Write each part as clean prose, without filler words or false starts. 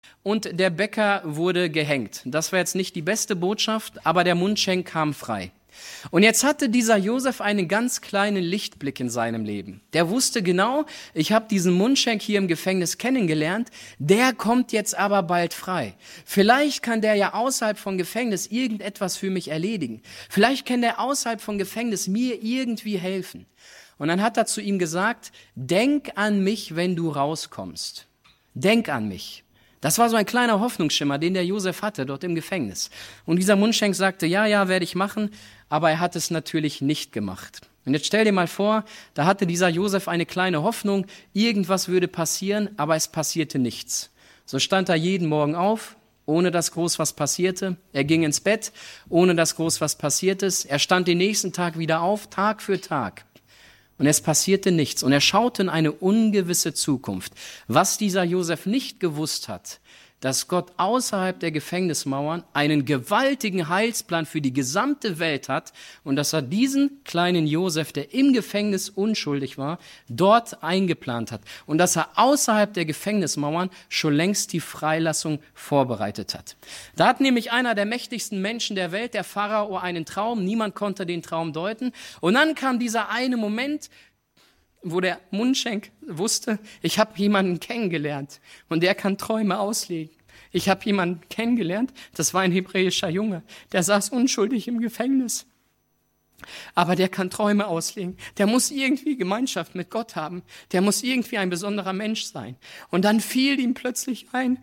und der Bäcker wurde gehängt. Das war jetzt nicht die beste Botschaft, aber der Mundschenk kam frei. Und jetzt hatte dieser Josef einen ganz kleinen Lichtblick in seinem Leben. Der wusste genau, ich habe diesen Mundschenk hier im Gefängnis kennengelernt, der kommt jetzt aber bald frei. Vielleicht kann der ja außerhalb von Gefängnis irgendetwas für mich erledigen. Vielleicht kann der außerhalb von Gefängnis mir irgendwie helfen. Und dann hat er zu ihm gesagt, denk an mich, wenn du rauskommst. Denk an mich. Das war so ein kleiner Hoffnungsschimmer, den der Josef hatte dort im Gefängnis. Und dieser Mundschenk sagte, ja, werde ich machen, aber er hat es natürlich nicht gemacht. Und jetzt stell dir mal vor, da hatte dieser Josef eine kleine Hoffnung, irgendwas würde passieren, aber es passierte nichts. So stand er jeden Morgen auf, ohne dass groß was passierte. Er ging ins Bett, ohne dass groß was passiert ist. Er stand den nächsten Tag wieder auf, Tag für Tag. Und es passierte nichts. Und er schaute in eine ungewisse Zukunft. Was dieser Josef nicht gewusst hat, dass Gott außerhalb der Gefängnismauern einen gewaltigen Heilsplan für die gesamte Welt hat und dass er diesen kleinen Josef, der im Gefängnis unschuldig war, dort eingeplant hat und dass er außerhalb der Gefängnismauern schon längst die Freilassung vorbereitet hat. Da hat nämlich einer der mächtigsten Menschen der Welt, der Pharao, einen Traum. Niemand konnte den Traum deuten. Und dann kam dieser eine Moment, wo der Mundschenk wusste, ich habe jemanden kennengelernt und der kann Träume auslegen. Ich habe jemanden kennengelernt, das war ein hebräischer Junge, der saß unschuldig im Gefängnis. Aber der kann Träume auslegen. Der muss irgendwie Gemeinschaft mit Gott haben. Der muss irgendwie ein besonderer Mensch sein. Und dann fiel ihm plötzlich ein,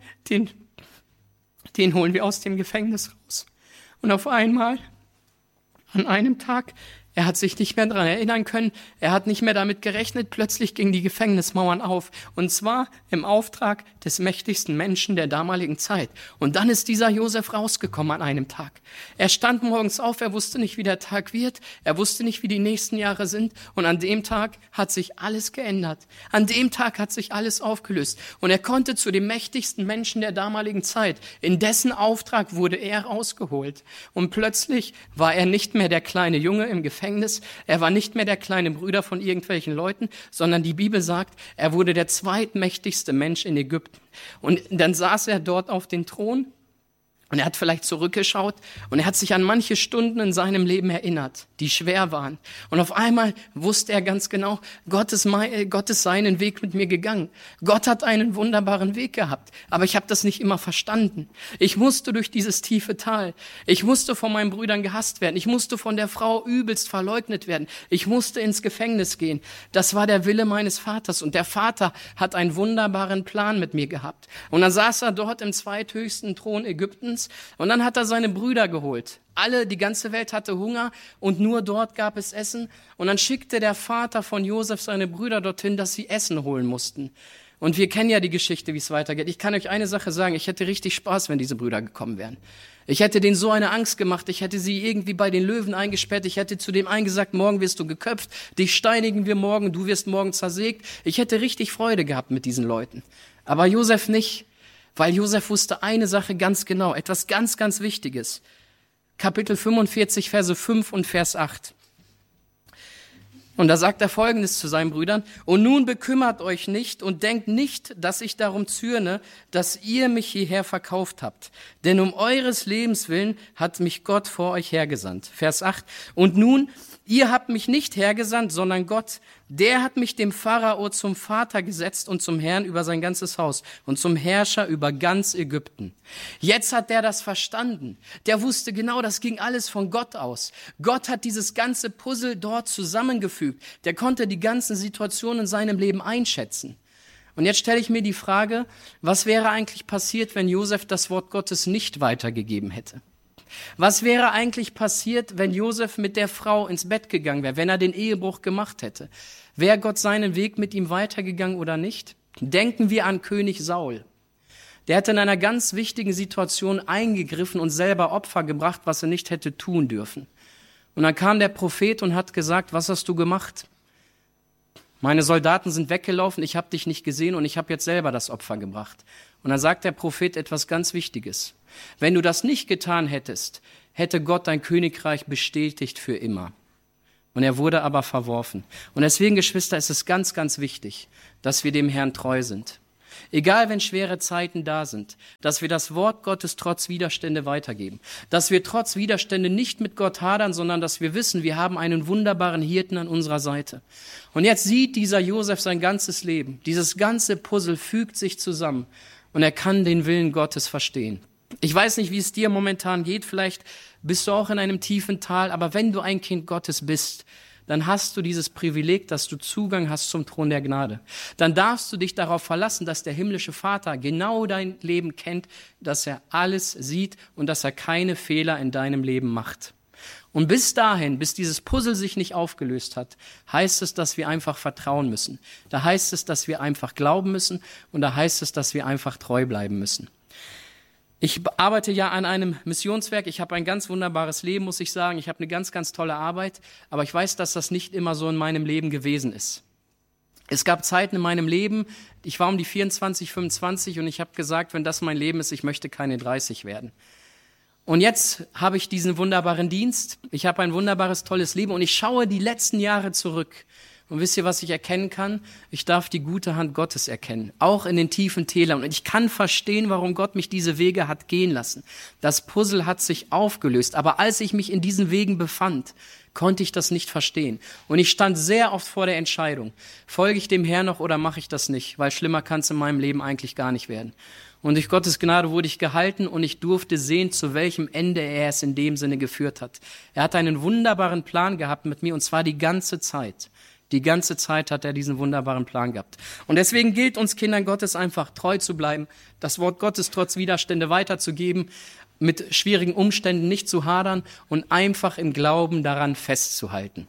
den holen wir aus dem Gefängnis raus. Und auf einmal, an einem Tag, er hat sich nicht mehr daran erinnern können, er hat nicht mehr damit gerechnet, plötzlich gingen die Gefängnismauern auf. Und zwar im Auftrag des mächtigsten Menschen der damaligen Zeit. Und dann ist dieser Josef rausgekommen an einem Tag. Er stand morgens auf, er wusste nicht, wie der Tag wird, er wusste nicht, wie die nächsten Jahre sind. Und an dem Tag hat sich alles geändert. An dem Tag hat sich alles aufgelöst. Und er konnte zu dem mächtigsten Menschen der damaligen Zeit. In dessen Auftrag wurde er rausgeholt. Und plötzlich war er nicht mehr der kleine Junge im Gefängnis. Er war nicht mehr der kleine Bruder von irgendwelchen Leuten, sondern die Bibel sagt, er wurde der zweitmächtigste Mensch in Ägypten. Und dann saß er dort auf dem Thron und er hat vielleicht zurückgeschaut und er hat sich an manche Stunden in seinem Leben erinnert, die schwer waren. Und auf einmal wusste er ganz genau, Gott ist seinen Weg mit mir gegangen. Gott hat einen wunderbaren Weg gehabt, aber ich habe das nicht immer verstanden. Ich musste durch dieses tiefe Tal. Ich musste von meinen Brüdern gehasst werden. Ich musste von der Frau übelst verleugnet werden. Ich musste ins Gefängnis gehen. Das war der Wille meines Vaters und der Vater hat einen wunderbaren Plan mit mir gehabt. Und dann saß er dort im zweithöchsten Thron Ägyptens. Und dann hat er seine Brüder geholt. Die ganze Welt hatte Hunger und nur dort gab es Essen. Und dann schickte der Vater von Josef seine Brüder dorthin, dass sie Essen holen mussten. Und wir kennen ja die Geschichte, wie es weitergeht. Ich kann euch eine Sache sagen, ich hätte richtig Spaß, wenn diese Brüder gekommen wären. Ich hätte denen so eine Angst gemacht, ich hätte sie irgendwie bei den Löwen eingesperrt, ich hätte zu dem einen gesagt, morgen wirst du geköpft, dich steinigen wir morgen, du wirst morgen zersägt. Ich hätte richtig Freude gehabt mit diesen Leuten. Aber Josef nicht. Weil Josef wusste eine Sache ganz genau, etwas ganz, ganz Wichtiges. Kapitel 45, Verse 5 und Vers 8. Und da sagt er Folgendes zu seinen Brüdern: Und nun bekümmert euch nicht und denkt nicht, dass ich darum zürne, dass ihr mich hierher verkauft habt. Denn um eures Lebens willen hat mich Gott vor euch hergesandt. Vers 8. Und nun, ihr habt mich nicht hergesandt, sondern Gott. Der hat mich dem Pharao zum Vater gesetzt und zum Herrn über sein ganzes Haus und zum Herrscher über ganz Ägypten. Jetzt hat der das verstanden. Der wusste genau, das ging alles von Gott aus. Gott hat dieses ganze Puzzle dort zusammengefügt. Der konnte die ganzen Situationen in seinem Leben einschätzen. Und jetzt stelle ich mir die Frage, was wäre eigentlich passiert, wenn Josef das Wort Gottes nicht weitergegeben hätte? Was wäre eigentlich passiert, wenn Josef mit der Frau ins Bett gegangen wäre, wenn er den Ehebruch gemacht hätte? Wäre Gott seinen Weg mit ihm weitergegangen oder nicht? Denken wir an König Saul. Der hat in einer ganz wichtigen Situation eingegriffen und selber Opfer gebracht, was er nicht hätte tun dürfen. Und dann kam der Prophet und hat gesagt, was hast du gemacht? Meine Soldaten sind weggelaufen, ich habe dich nicht gesehen und ich habe jetzt selber das Opfer gebracht. Und dann sagt der Prophet etwas ganz Wichtiges. Wenn du das nicht getan hättest, hätte Gott dein Königreich bestätigt für immer. Und er wurde aber verworfen. Und deswegen, Geschwister, ist es ganz, ganz wichtig, dass wir dem Herrn treu sind. egal wenn schwere Zeiten da sind, dass wir das Wort Gottes trotz Widerstände weitergeben, dass wir trotz Widerstände nicht mit Gott hadern, sondern dass wir wissen, wir haben einen wunderbaren Hirten an unserer Seite. Und jetzt sieht dieser Josef sein ganzes Leben, dieses ganze Puzzle fügt sich zusammen und er kann den Willen Gottes verstehen. Ich weiß nicht, wie es dir momentan geht, vielleicht bist du auch in einem tiefen Tal, aber wenn du ein Kind Gottes bist, dann hast du dieses Privileg, dass du Zugang hast zum Thron der Gnade. Dann darfst du dich darauf verlassen, dass der himmlische Vater genau dein Leben kennt, dass er alles sieht und dass er keine Fehler in deinem Leben macht. Und bis dahin, bis dieses Puzzle sich nicht aufgelöst hat, heißt es, dass wir einfach vertrauen müssen. Da heißt es, dass wir einfach glauben müssen und da heißt es, dass wir einfach treu bleiben müssen. Ich arbeite ja an einem Missionswerk. Ich habe ein ganz wunderbares Leben, muss ich sagen. Ich habe eine ganz, ganz tolle Arbeit. Aber ich weiß, dass das nicht immer so in meinem Leben gewesen ist. Es gab Zeiten in meinem Leben, ich war um die 24, 25 und ich habe gesagt, wenn das mein Leben ist, ich möchte keine 30 werden. Und jetzt habe ich diesen wunderbaren Dienst. Ich habe ein wunderbares, tolles Leben und ich schaue die letzten Jahre zurück. Und wisst ihr, was ich erkennen kann? Ich darf die gute Hand Gottes erkennen, auch in den tiefen Tälern. Und ich kann verstehen, warum Gott mich diese Wege hat gehen lassen. Das Puzzle hat sich aufgelöst. Aber als ich mich in diesen Wegen befand, konnte ich das nicht verstehen. Und ich stand sehr oft vor der Entscheidung, folge ich dem Herrn noch oder mache ich das nicht? Weil schlimmer kann es in meinem Leben eigentlich gar nicht werden. Und durch Gottes Gnade wurde ich gehalten und ich durfte sehen, zu welchem Ende er es in dem Sinne geführt hat. Er hat einen wunderbaren Plan gehabt mit mir und zwar die ganze Zeit. Die ganze Zeit hat er diesen wunderbaren Plan gehabt. Und deswegen gilt uns Kindern Gottes einfach treu zu bleiben, das Wort Gottes trotz Widerstände weiterzugeben, mit schwierigen Umständen nicht zu hadern und einfach im Glauben daran festzuhalten.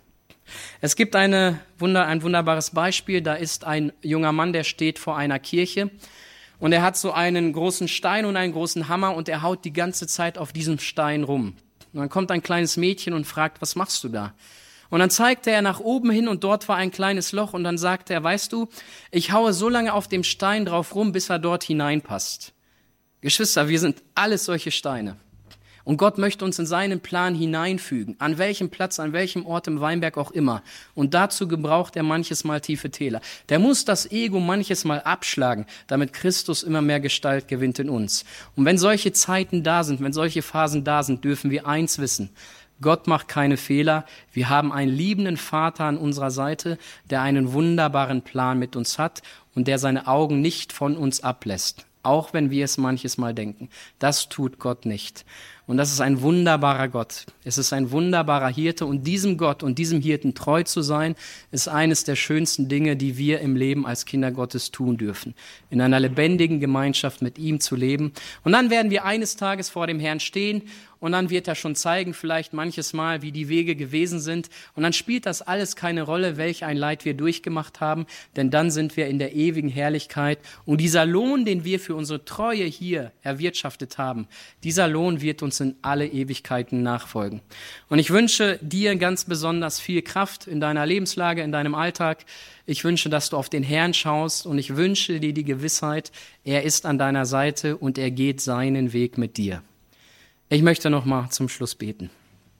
Es gibt ein wunderbares Beispiel, da ist ein junger Mann, der steht vor einer Kirche und er hat so einen großen Stein und einen großen Hammer und er haut die ganze Zeit auf diesem Stein rum. Und dann kommt ein kleines Mädchen und fragt, was machst du da? Und dann zeigte er nach oben hin und dort war ein kleines Loch und dann sagte er, weißt du, ich haue so lange auf dem Stein drauf rum, bis er dort hineinpasst. Geschwister, wir sind alles solche Steine. Und Gott möchte uns in seinen Plan hineinfügen, an welchem Platz, an welchem Ort im Weinberg auch immer. Und dazu gebraucht er manches Mal tiefe Täler. Der muss das Ego manches Mal abschlagen, damit Christus immer mehr Gestalt gewinnt in uns. Und wenn solche Zeiten da sind, wenn solche Phasen da sind, dürfen wir eins wissen. Gott macht keine Fehler. Wir haben einen liebenden Vater an unserer Seite, der einen wunderbaren Plan mit uns hat und der seine Augen nicht von uns ablässt. Auch wenn wir es manches Mal denken. Das tut Gott nicht. Und das ist ein wunderbarer Gott. Es ist ein wunderbarer Hirte und diesem Gott und diesem Hirten treu zu sein, ist eines der schönsten Dinge, die wir im Leben als Kinder Gottes tun dürfen. In einer lebendigen Gemeinschaft mit ihm zu leben. Und dann werden wir eines Tages vor dem Herrn stehen und dann wird er schon zeigen, vielleicht manches Mal, wie die Wege gewesen sind. Und dann spielt das alles keine Rolle, welch ein Leid wir durchgemacht haben, denn dann sind wir in der ewigen Herrlichkeit. Und dieser Lohn, den wir für unsere Treue hier erwirtschaftet haben, dieser Lohn wird uns in alle Ewigkeiten nachfolgen. Und ich wünsche dir ganz besonders viel Kraft in deiner Lebenslage, in deinem Alltag. Ich wünsche, dass du auf den Herrn schaust und ich wünsche dir die Gewissheit, er ist an deiner Seite und er geht seinen Weg mit dir. Ich möchte noch mal zum Schluss beten.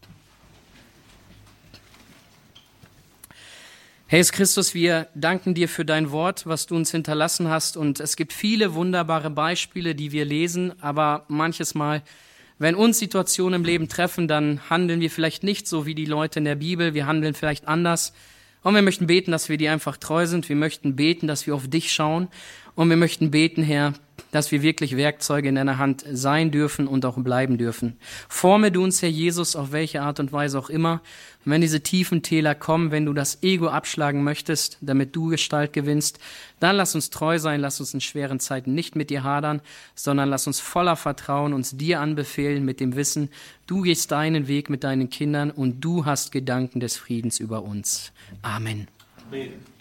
Herr Jesus Christus, wir danken dir für dein Wort, was du uns hinterlassen hast. Und es gibt viele wunderbare Beispiele, die wir lesen, aber manches Mal, wenn uns Situationen im Leben treffen, dann handeln wir vielleicht nicht so wie die Leute in der Bibel, wir handeln vielleicht anders. Und wir möchten beten, dass wir dir einfach treu sind. Wir möchten beten, dass wir auf dich schauen. Und wir möchten beten, Herr, dass wir wirklich Werkzeuge in deiner Hand sein dürfen und auch bleiben dürfen. Forme du uns, Herr Jesus, auf welche Art und Weise auch immer. Und wenn diese tiefen Täler kommen, wenn du das Ego abschlagen möchtest, damit du Gestalt gewinnst, dann lass uns treu sein, lass uns in schweren Zeiten nicht mit dir hadern, sondern lass uns voller Vertrauen uns dir anbefehlen mit dem Wissen, du gehst deinen Weg mit deinen Kindern und du hast Gedanken des Friedens über uns. Amen. Amen.